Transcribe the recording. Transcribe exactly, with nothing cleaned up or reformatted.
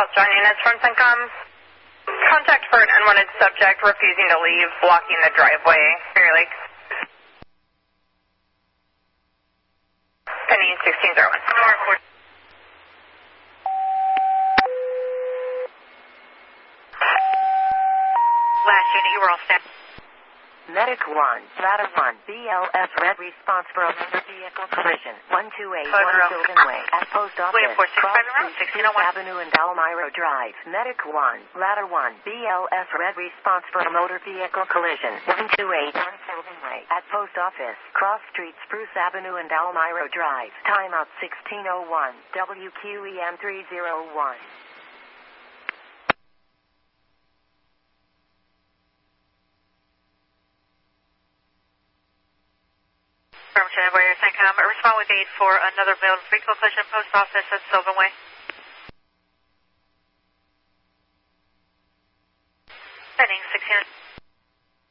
South John units from CENTCOM. Contact for an unwanted subject refusing to leave, blocking the driveway. Clear Lake. Pending sixteen oh one. Last unit, you were all set. Medic one, Ladder one, B L S red response for a motor vehicle collision. one two eight one Sylvan Way at Post Office, Cross Street, Fifth Avenue and Almiro Drive. Medic one, Ladder one, B L S red response for a motor vehicle collision. one two eight one Sylvan Way at Post Office, Cross Street, Spruce Avenue and Almiro Drive. Timeout sixteen oh one, W Q E M three oh one. Affirmative, Warrior CENTCOM. Respond with aid for another motor vehicle collision, Post Office at Sylvan Way. Pending sixteen.